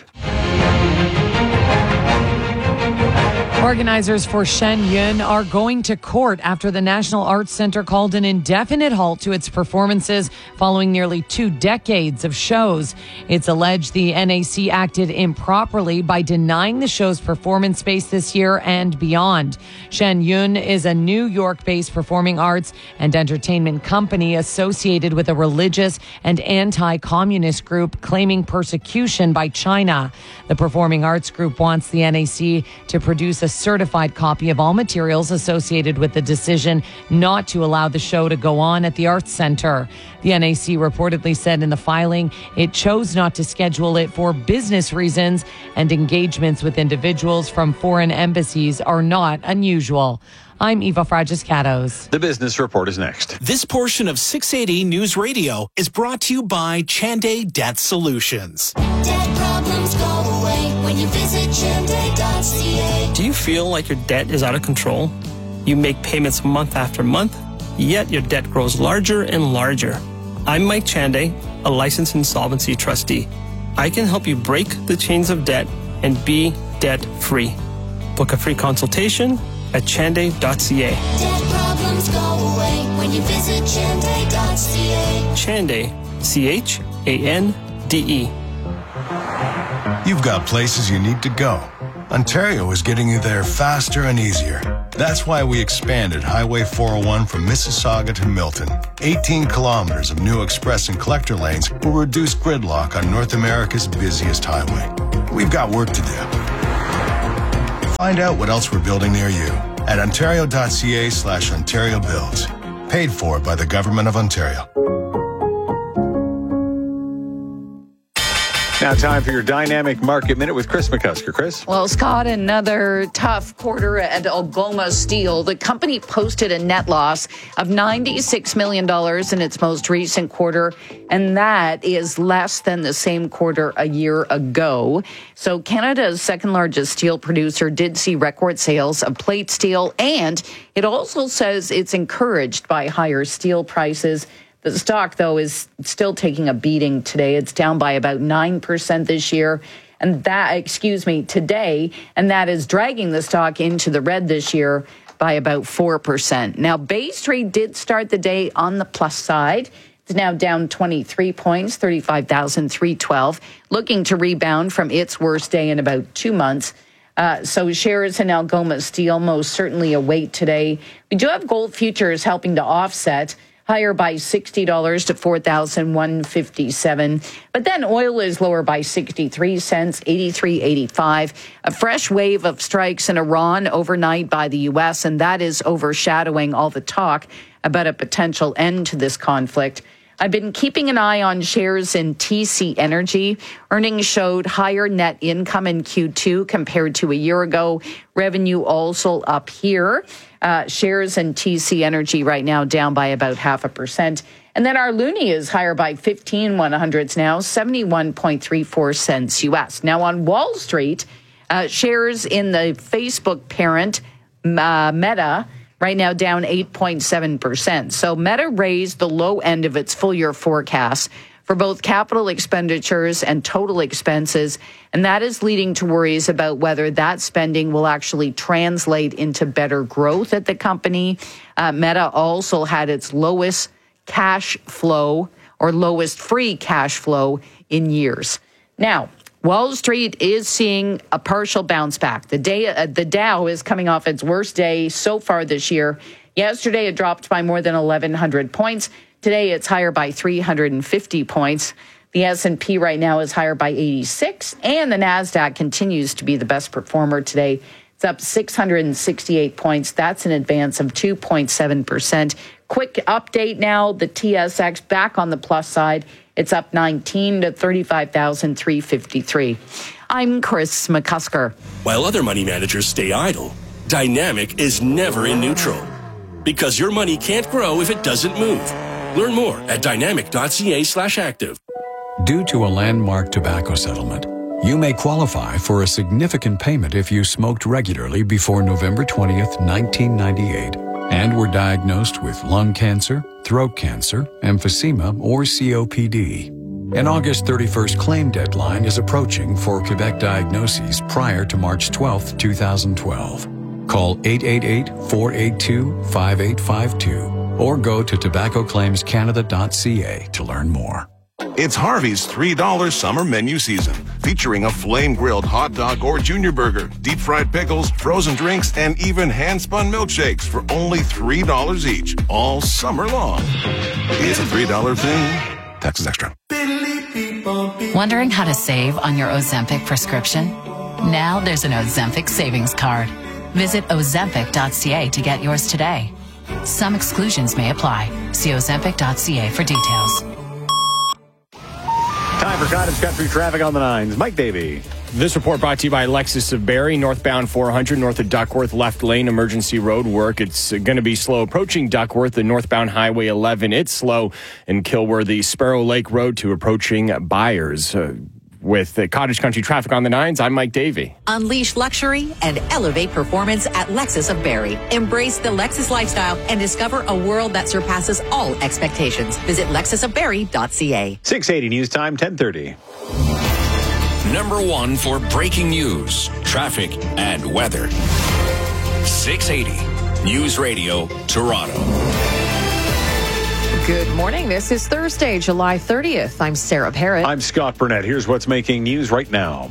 Organizers for Shen Yun are going to court after the National Arts Centre called an indefinite halt to its performances following nearly 2 decades of shows. It's alleged the NAC acted improperly by denying the show's performance space this year and beyond. Shen Yun is a New York-based performing arts and entertainment company associated with a religious and anti-communist group claiming persecution by China. The performing arts group wants the NAC to produce a certified copy of all materials associated with the decision not to allow the show to go on at the Arts Centre. The NAC reportedly said in the filing it chose not to schedule it for business reasons, and engagements with individuals from foreign embassies are not unusual. I'm Eva Fragiscatos. The Business Report is next. This portion of 680 News Radio is brought to you by Chanday Debt Solutions. Debt problems go away when you visit Chanday.ca. Do you feel like your debt is out of control? You make payments month after month, yet your debt grows larger and larger. I'm Mike Chanday, a licensed insolvency trustee. I can help you break the chains of debt and be debt-free. Book a free consultation at chanday.ca. Debt problems go away when you visit Chanday.ca. Chanday, C-H-A-N-D-E. You've got places you need to go. Ontario is getting you there faster and easier. That's why we expanded Highway 401 from Mississauga to Milton. 18 kilometers of new express and collector lanes will reduce gridlock on North America's busiest highway. We've got work to do. Find out what else we're building near you at ontario.ca/Ontario Builds. Paid for by the Government of Ontario. Now time for your Dynamic Market Minute with Chris McCusker. Chris? Well, Scott, another tough quarter at Algoma Steel. The company posted a net loss of $96 million in its most recent quarter, and that is less than the same quarter a year ago. So Canada's second largest steel producer did see record sales of plate steel, and it also says it's encouraged by higher steel prices. The stock, though, is still taking a beating today. It's down by about 9% this year. Today. And that is dragging the stock into the red this year by about 4%. Now, Bay Street did start the day on the plus side. It's now down 23 points, 35,312, looking to rebound from its worst day in about 2 months. So shares in Algoma Steel most certainly await today. We do have gold futures helping to offset, higher by $60 to $4,157. But then oil is lower by 63 cents, 83.85. A fresh wave of strikes in Iran overnight by the U.S., and that is overshadowing all the talk about a potential end to this conflict. I've been keeping an eye on shares in TC Energy. Earnings showed higher net income in Q2 compared to a year ago. Revenue also up here. Shares in TC Energy right now down by about 0.5%. And then our loonie is higher by 15 100ths now, 71.34 cents U.S. Now on Wall Street, shares in the Facebook parent Meta right now down 8.7%. So Meta raised the low end of its full year forecast for both capital expenditures and total expenses, and that is leading to worries about whether that spending will actually translate into better growth at the company. Meta also had its lowest cash flow or lowest free cash flow in years. Now, Wall Street is seeing a partial bounce back. The Dow is coming off its worst day so far this year. Yesterday, it dropped by more than 1,100 points. Today, it's higher by 350 points. The S&P right now is higher by 86, and the NASDAQ continues to be the best performer today. It's up 668 points. That's an advance of 2.7%. Quick update now, the TSX back on the plus side. It's up 19 to 35,353. I'm Chris McCusker. While other money managers stay idle, Dynamic is never in neutral. Because your money can't grow if it doesn't move. Learn more at dynamic.ca/active. Due to a landmark tobacco settlement, you may qualify for a significant payment if you smoked regularly before November 20th, 1998, and were diagnosed with lung cancer, throat cancer, emphysema, or COPD. An August 31st claim deadline is approaching for Quebec diagnoses prior to March 12th, 2012. Call 888-482-5852 or go to tobaccoclaimscanada.ca to learn more. It's Harvey's $3 summer menu season, featuring a flame-grilled hot dog or junior burger, deep-fried pickles, frozen drinks, and even hand-spun milkshakes for only $3 each, all summer long. It's a $3 thing. Taxes extra. Wondering how to save on your Ozempic prescription? Now there's an Ozempic savings card. Visit Ozempic.ca to get yours today. Some exclusions may apply. See Ozempic.ca for details. Time for Cottage Country traffic on the 9s. Mike Davey. This report brought to you by Lexus of Barrie, northbound 400 north of Duckworth, left lane emergency road work. It's going to be slow approaching Duckworth, the northbound Highway 11. It's slow in Kilworthy, Sparrow Lake Road to approaching Byers. With the Cottage Country traffic on the 9s, I'm Mike Davey. Unleash luxury and elevate performance at Lexus of Barrie. Embrace the Lexus lifestyle and discover a world that surpasses all expectations. Visit lexusofbarrie.ca. 680 News Time, 10:30. Number 1 for breaking news, traffic, and weather. 680 News Radio, Toronto. Good morning. This is Thursday, July 30th. I'm Sarah Parrott. I'm Scott Burnett. Here's what's making news right now.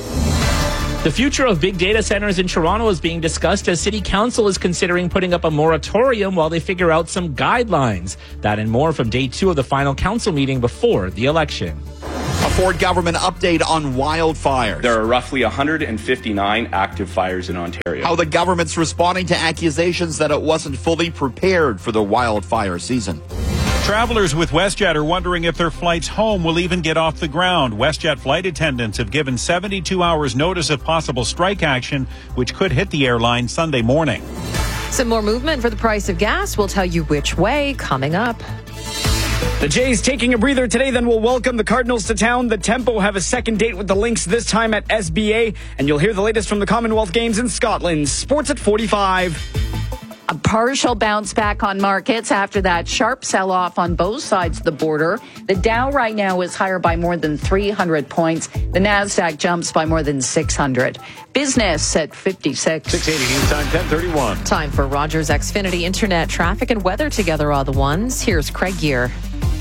The future of big data centers in Toronto is being discussed as City Council is considering putting up a moratorium while they figure out some guidelines. That and more from day 2 of the final council meeting before the election. A Ford government update on wildfires. There are roughly 159 active fires in Ontario. How the government's responding to accusations that it wasn't fully prepared for the wildfire season. Travelers with WestJet are wondering if their flights home will even get off the ground. WestJet flight attendants have given 72 hours notice of possible strike action, which could hit the airline Sunday morning. Some more movement for the price of gas. We'll tell you which way coming up. The Jays taking a breather today, then will welcome the Cardinals to town. The Tempo have a second date with the Lynx, this time at SBA. And you'll hear the latest from the Commonwealth Games in Scotland. Sports at 45. A partial bounce back on markets after that sharp sell-off on both sides of the border. The Dow right now is higher by more than 300 points. The Nasdaq jumps by more than 600. Business at 56. 680 News Time, 10:31. Time for Rogers Xfinity Internet traffic and weather together all the ones. Here's Craig Gear.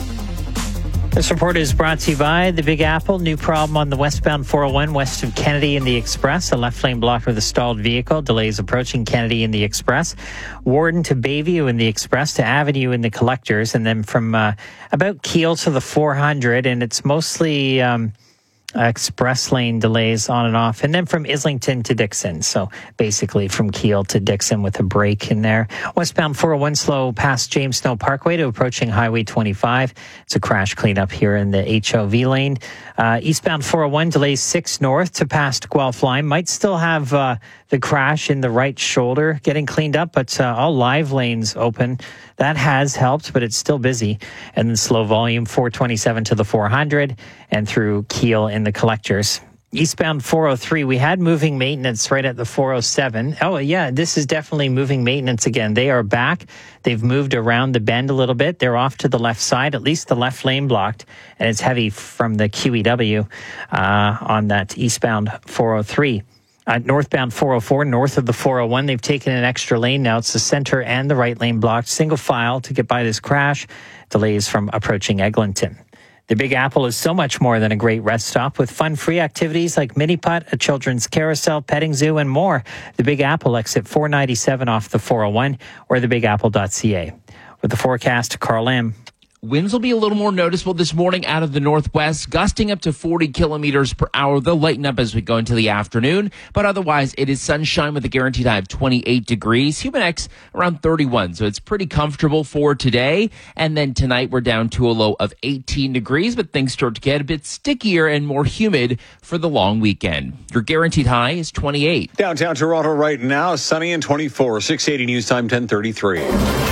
This report is brought to you by the Big Apple. New problem on the westbound 401 west of Kennedy in the Express. A left lane blocked with a stalled vehicle. Delays approaching Kennedy in the Express. Warden to Bayview in the Express to Avenue in the Collectors. And then from about Keele to the 400. And it's mostly express lane delays on and off. And then from Islington to Dixon. So basically from Keele to Dixon with a break in there. Westbound 401 slow past James Snow Parkway to approaching Highway 25. It's a crash cleanup here in the HOV lane. Eastbound 401 delays 6 north to past Guelph Line. Might still have the crash in the right shoulder getting cleaned up, but all live lanes open. That has helped, but it's still busy. And then slow volume 427 to the 400 and through Keele in the Collectors. Eastbound 403, we had moving maintenance right at the 407. Oh, yeah, this is definitely moving maintenance again. They are back. They've moved around the bend a little bit. They're off to the left side, at least the left lane blocked, and it's heavy from the QEW on that eastbound 403. Northbound 404, north of the 401, they've taken an extra lane. Now it's the center and the right lane blocked. Single file to get by this crash. Delays from approaching Eglinton. The Big Apple is so much more than a great rest stop with fun-free activities like mini putt, a children's carousel, petting zoo, and more. The Big Apple exit 497 off the 401 or thebigapple.ca. With the forecast, Carl Lamb. Winds will be a little more noticeable this morning out of the northwest, gusting up to 40 kilometers per hour. They'll lighten up as we go into the afternoon, but otherwise it is sunshine with a guaranteed high of 28 degrees. Humidex around 31, so it's pretty comfortable for today. And then tonight we're down to a low of 18 degrees, but things start to get a bit stickier and more humid for the long weekend. Your guaranteed high is 28. Downtown Toronto right now, sunny and 24. 680 News Time, 10:33.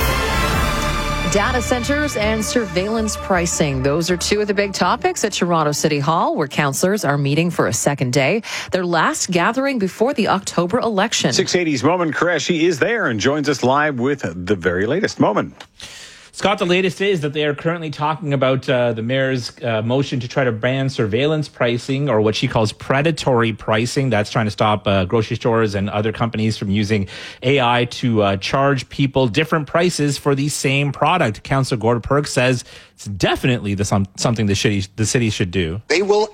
Data centers and surveillance pricing. Those are two of the big topics at Toronto City Hall, where councillors are meeting for a second day. Their last gathering before the October election. 680's Momin Qureshi is there and joins us live with the very latest. Momin. Scott, the latest is that they are currently talking about the mayor's motion to try to ban surveillance pricing, or what she calls predatory pricing. That's trying to stop grocery stores and other companies from using AI to charge people different prices for the same product. Councillor Gordon Perk says it's definitely something the city should do. They will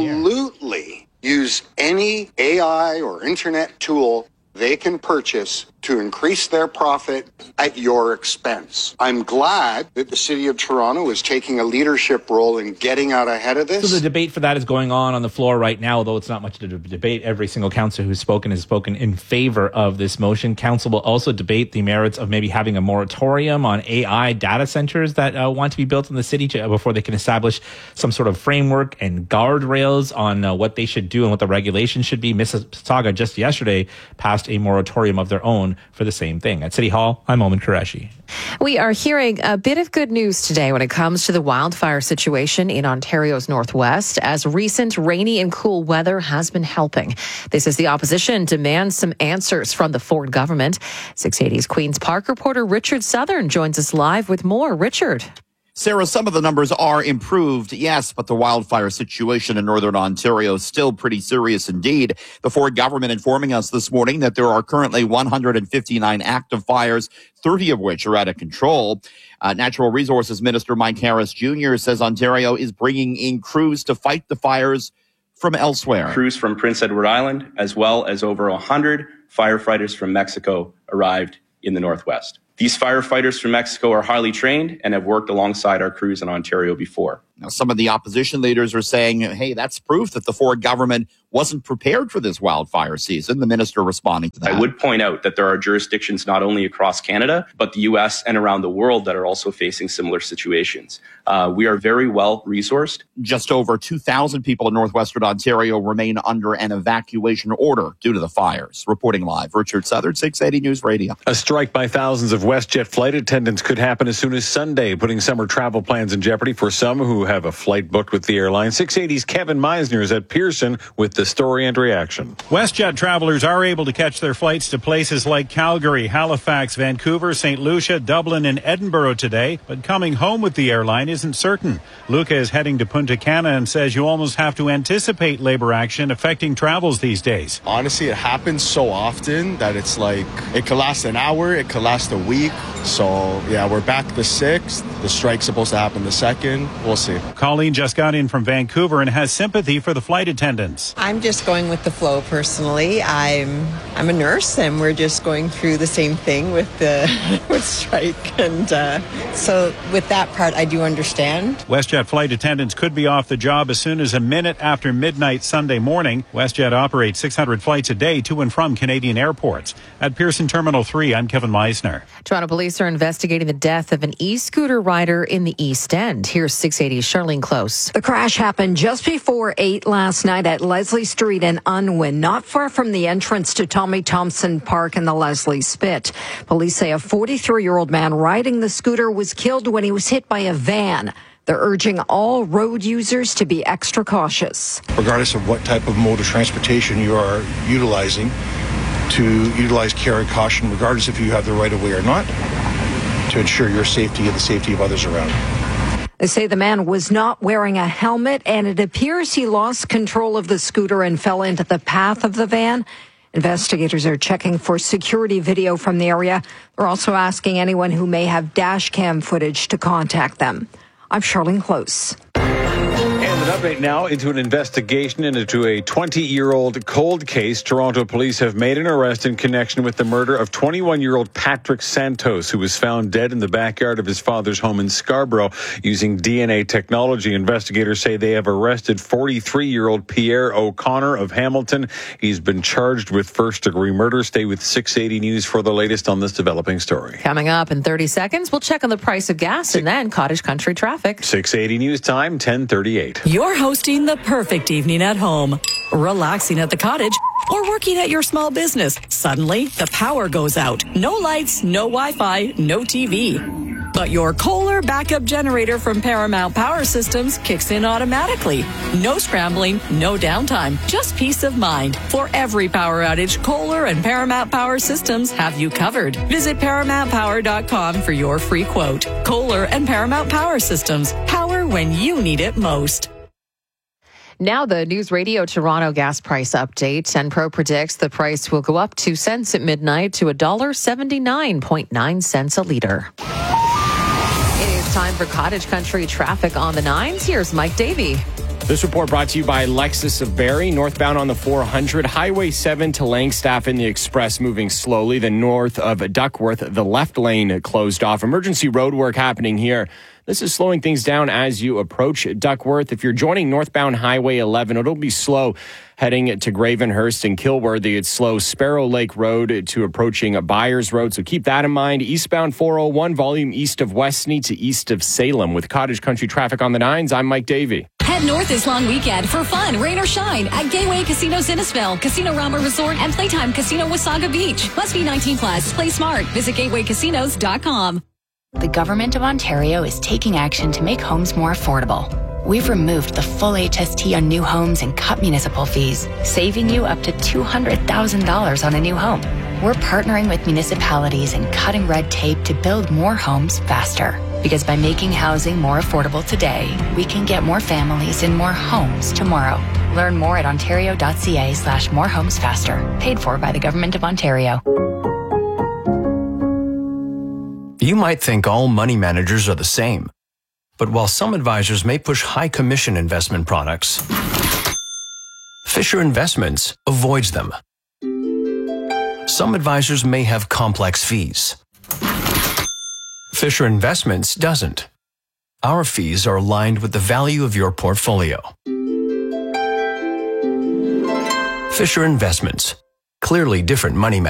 absolutely use any AI or internet tool they can purchase to increase their profit at your expense. I'm glad that the City of Toronto is taking a leadership role in getting out ahead of this. So the debate for that is going on the floor right now, although it's not much of a debate. Every single councillor who's spoken has spoken in favor of this motion. Council will also debate the merits of maybe having a moratorium on AI data centers that want to be built in the city before they can establish some sort of framework and guardrails on what they should do and what the regulations should be. Mississauga just yesterday passed a moratorium of their own for the same thing. At City Hall, I'm Oman Qureshi. We are hearing a bit of good news today when it comes to the wildfire situation in Ontario's northwest, as recent rainy and cool weather has been helping. This is the opposition demands some answers from the Ford government. 680's Queen's Park reporter Richard Southern joins us live with more. Richard. Sarah, some of the numbers are improved, yes, but the wildfire situation in northern Ontario is still pretty serious indeed. The Ford government informing us this morning that there are currently 159 active fires, 30 of which are out of control. Natural Resources Minister Mike Harris Jr. says Ontario is bringing in crews to fight the fires from elsewhere. Crews from Prince Edward Island, as well as over 100 firefighters from Mexico, arrived in the Northwest. These firefighters from Mexico are highly trained and have worked alongside our crews in Ontario before. Now, some of the opposition leaders are saying, hey, that's proof that the Ford government wasn't prepared for this wildfire season. The minister responding to that. I would point out that there are jurisdictions not only across Canada, but the U.S. and around the world that are also facing similar situations. We are very well resourced. Just over 2,000 people in northwestern Ontario remain under an evacuation order due to the fires. Reporting live, Richard Southern, 680 News Radio. A strike by thousands of WestJet flight attendants could happen as soon as Sunday, putting summer travel plans in jeopardy for some who have a flight booked with the airline. 680's Kevin Meisner is at Pearson with the story and reaction. WestJet travelers are able to catch their flights to places like Calgary, Halifax, Vancouver, St. Lucia, Dublin, and Edinburgh today, but coming home with the airline isn't certain. Luca is heading to Punta Cana and says you almost have to anticipate labor action affecting travels these days. Honestly, it happens so often that it's like it could last an hour, it could last a week. So, yeah, we're back the 6th. The strike's supposed to happen the 2nd. We'll see. Colleen just got in from Vancouver and has sympathy for the flight attendants. I'm just going with the flow personally. I'm a nurse and we're just going through the same thing with the with strike. And so with that part, I do understand. WestJet flight attendants could be off the job as soon as a minute after midnight Sunday morning. WestJet operates 600 flights a day to and from Canadian airports. At Pearson Terminal 3, I'm Kevin Meisner. Toronto police are investigating the death of an e-scooter rider in the East End. Here's 680's Charlene Close. The crash happened just before 8 last night at Leslie Street in Unwin, not far from the entrance to Tommy Thompson Park and the Leslie Spit. Police say a 43-year-old man riding the scooter was killed when he was hit by a van. They're urging all road users to be extra cautious. Regardless of what type of mode of transportation you are utilizing, to utilize care and caution, regardless if you have the right of way or not, to ensure your safety and the safety of others around you. They say the man was not wearing a helmet, and it appears he lost control of the scooter and fell into the path of the van. Investigators are checking for security video from the area. They're also asking anyone who may have dash cam footage to contact them. I'm Charlene Close. And an update now into an investigation into a 20-year-old cold case. Toronto police have made an arrest in connection with the murder of 21-year-old Patrick Santos, who was found dead in the backyard of his father's home in Scarborough using DNA technology. Investigators say they have arrested 43-year-old Pierre O'Connor of Hamilton. He's been charged with first-degree murder. Stay with 680 News for the latest on this developing story. Coming up in 30 seconds, we'll check on the price of gas and then cottage country traffic. 680 News time, 10:38. You're hosting the perfect evening at home, relaxing at the cottage, or working at your small business. Suddenly, the power goes out. No lights, no Wi-Fi, no TV. But your Kohler backup generator from Paramount Power Systems kicks in automatically. No scrambling, no downtime, just peace of mind. For every power outage, Kohler and Paramount Power Systems have you covered. Visit ParamountPower.com for your free quote. Kohler and Paramount Power Systems. Power when you need it most. Now the News Radio Toronto gas price update. Enpro predicts the price will go up 2 cents at midnight to $1.79.9 a liter. It is time for cottage country traffic on the 9s. Here's Mike Davey. This report brought to you by Lexus of Barrie, northbound on the 400, Highway 7 to Langstaff in the express moving slowly. Then north of Duckworth, the left lane closed off. Emergency road work happening here. This is slowing things down as you approach Duckworth. If you're joining northbound Highway 11, it'll be slow heading to Gravenhurst and Kilworthy. It's slow Sparrow Lake Road to approaching Byers Road, so keep that in mind. Eastbound 401, volume east of Westney to east of Salem. With Cottage Country traffic on the 9s, I'm Mike Davey. Head north this long weekend for fun, rain or shine at Gateway Casino Innisfil, Casino Rama Resort, and Playtime Casino Wasaga Beach. Must be 19 plus. Play smart. Visit gatewaycasinos.com. The Government of Ontario is taking action to make homes more affordable. We've removed the full HST on new homes and cut municipal fees, saving you up to $200,000 on a new home. We're partnering with municipalities and cutting red tape to build more homes faster. Because by making housing more affordable today, we can get more families in more homes tomorrow. Learn more at ontario.ca/morehomesfaster. Paid for by the Government of Ontario. You might think all money managers are the same. But while some advisors may push high commission investment products, Fisher Investments avoids them. Some advisors may have complex fees. Fisher Investments doesn't. Our fees are aligned with the value of your portfolio. Fisher Investments. Clearly different money managers.